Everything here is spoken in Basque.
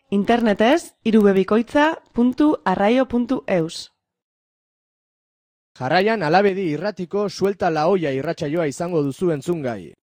Internetez, irubebikoitza.arraio.eus. Jarraian Alabedi irratiko suelta la olla irratsaioa izango duzu entzungai.